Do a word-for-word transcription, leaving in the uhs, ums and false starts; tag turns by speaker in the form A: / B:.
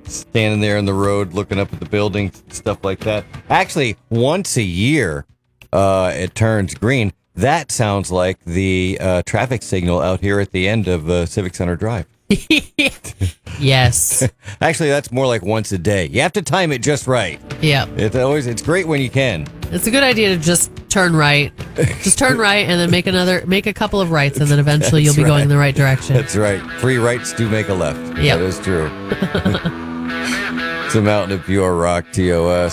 A: standing there in the road, looking up at the buildings, stuff like that. Actually, once a year, uh, it turns green. That sounds like the uh, traffic signal out here at the end of uh, Civic Center Drive.
B: Yes.
A: Actually, that's more like once a day. You have to time it just right.
B: Yep.
A: It's always it's great when you can.
B: It's a good idea to just turn right. Just turn right and then make another, make a couple of rights, and then eventually you'll be
A: That's
B: going
A: right.
B: in the right direction.
A: That's right. Three rights do make a left.
B: Yep.
A: That is true. It's a Mountain of Pure Rock, T O S.